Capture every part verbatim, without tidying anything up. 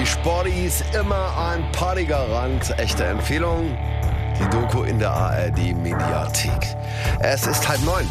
Die Sportis, immer ein Partygarant. Echte Empfehlung, die Doku in der A R D-Mediathek. Es ist halb neun.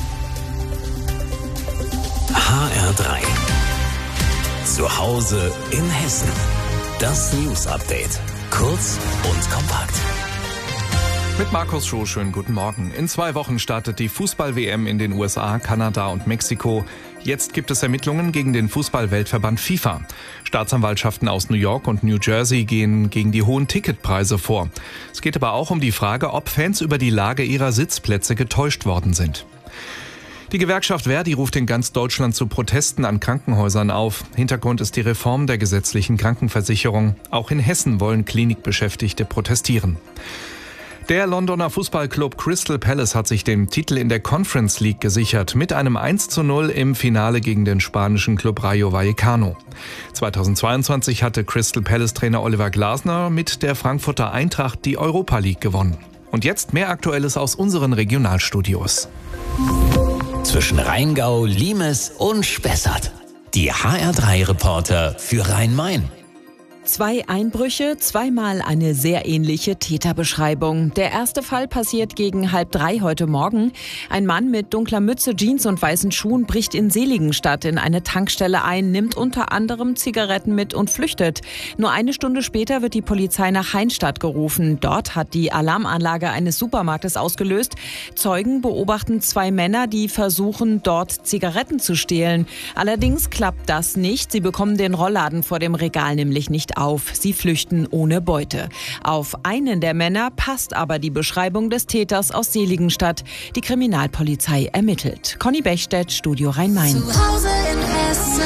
H R drei. Zu Hause in Hessen. Das News Update. Kurz und kompakt. Mit Markus Schoh, schönen guten Morgen. In zwei Wochen startet die Fußball-W M in den U S A, Kanada und Mexiko. Jetzt gibt es Ermittlungen gegen den Fußball-Weltverband FIFA. Staatsanwaltschaften aus New York und New Jersey gehen gegen die hohen Ticketpreise vor. Es geht aber auch um die Frage, ob Fans über die Lage ihrer Sitzplätze getäuscht worden sind. Die Gewerkschaft Verdi ruft in ganz Deutschland zu Protesten an Krankenhäusern auf. Hintergrund ist die Reform der gesetzlichen Krankenversicherung. Auch in Hessen wollen Klinikbeschäftigte protestieren. Der Londoner Fußballclub Crystal Palace hat sich den Titel in der Conference League gesichert mit einem eins zu null im Finale gegen den spanischen Club Rayo Vallecano. zweitausendzweiundzwanzig hatte Crystal Palace Trainer Oliver Glasner mit der Frankfurter Eintracht die Europa League gewonnen. Und jetzt mehr Aktuelles aus unseren Regionalstudios. Zwischen Rheingau, Limes und Spessart. Die H R drei Reporter für Rhein-Main. Zwei Einbrüche, zweimal eine sehr ähnliche Täterbeschreibung. Der erste Fall passiert gegen halb drei heute Morgen. Ein Mann mit dunkler Mütze, Jeans und weißen Schuhen bricht in Seligenstadt in eine Tankstelle ein, nimmt unter anderem Zigaretten mit und flüchtet. Nur eine Stunde später wird die Polizei nach Heinstadt gerufen. Dort hat die Alarmanlage eines Supermarktes ausgelöst. Zeugen beobachten zwei Männer, die versuchen, dort Zigaretten zu stehlen. Allerdings klappt das nicht. Sie bekommen den Rollladen vor dem Regal nämlich nicht auf. Sie flüchten ohne Beute. Auf einen der Männer passt aber die Beschreibung des Täters aus Seligenstadt. Die Kriminalpolizei ermittelt. Conny Bechstedt, Studio Rhein-Main. Zu Hause in Hessen.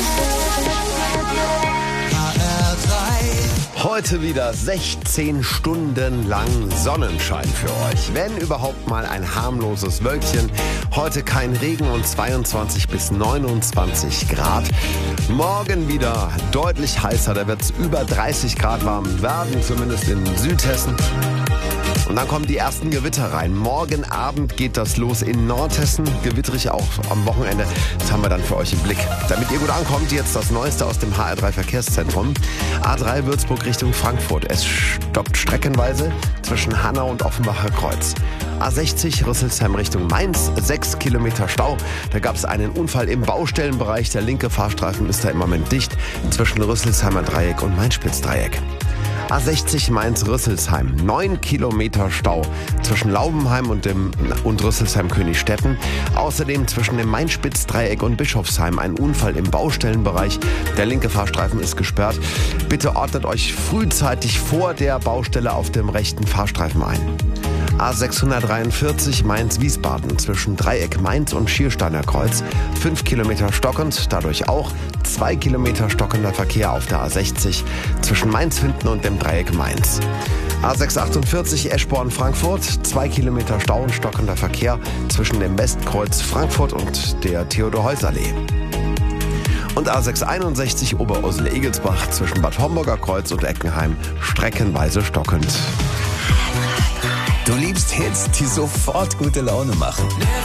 H R drei. Heute wieder sechzehn Stunden lang Sonnenschein für euch. Wenn überhaupt mal ein harmloses Wölkchen. Heute kein Regen und zweiundzwanzig bis neunundzwanzig Grad. Morgen wieder deutlich heißer. Da wird es über dreißig Grad warm werden, zumindest in Südhessen. Und dann kommen die ersten Gewitter rein. Morgen Abend geht das los in Nordhessen. Gewitterig auch am Wochenende. Das haben wir dann für euch im Blick. Damit ihr gut ankommt, jetzt das Neueste aus dem H R drei Verkehrszentrum. A drei Würzburg Richtung Frankfurt. Es stoppt streckenweise zwischen Hanau und Offenbacher Kreuz. A sechzig Rüsselsheim Richtung Mainz. Sechs Kilometer Stau. Da gab es einen Unfall im Baustellenbereich. Der linke Fahrstreifen ist da im Moment dicht. Zwischen Rüsselsheimer Dreieck und Main-Spitz-Dreieck. A sechzig Mainz-Rüsselsheim, neun Kilometer Stau zwischen Laubenheim und, dem, und Rüsselsheim-Königstetten. Außerdem zwischen dem Main-Spitz-Dreieck und Bischofsheim ein Unfall im Baustellenbereich. Der linke Fahrstreifen ist gesperrt. Bitte ordnet euch frühzeitig vor der Baustelle auf dem rechten Fahrstreifen ein. A sechshundertdreiundvierzig Mainz-Wiesbaden zwischen Dreieck Mainz und Schiersteiner Kreuz. fünf Kilometer stockend, dadurch auch zwei Kilometer stockender Verkehr auf der A sechzig zwischen Mainz-Finden und dem Dreieck Mainz. A sechshundertachtundvierzig Eschborn-Frankfurt, zwei Kilometer Stau und stockender Verkehr zwischen dem Westkreuz Frankfurt und der Theodor-Heuss-Allee. Und A sechshunderteinundsechzig Oberursel-Egelsbach zwischen Bad Homburger Kreuz und Eckenheim streckenweise stockend. Du liebst Hits, die sofort gute Laune machen.